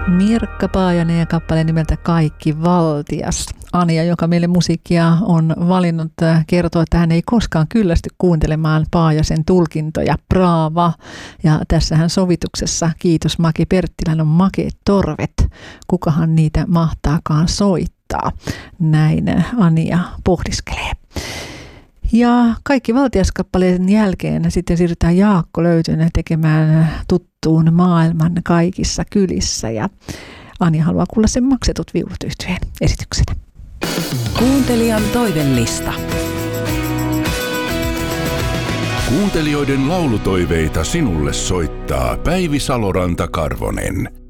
Mirkka Paajanen ja kappale nimeltä Kaikki valtias. Anja, joka meille musiikkia on valinnut, kertoo, että hän ei koskaan kyllästy kuuntelemaan Paajasen tulkintoja. Braava. Ja tässähän sovituksessa, kiitos Maki Perttilän, on makeet torvet. Kukahan niitä mahtaakaan soittaa? Näin Anja pohdiskelee. Ja Kaikki valtiaskappaleen jälkeen sitten siirrytään Jaakko Löytyneen tekemään tuttuun Maailman kaikissa kylissä. Ja Anja haluaa kuulla sen Maksetut viulut -yhtyeen esityksenä. Kuuntelijan toivellista. Kuuntelijoiden laulutoiveita sinulle soittaa Päivi Saloranta-Karvonen.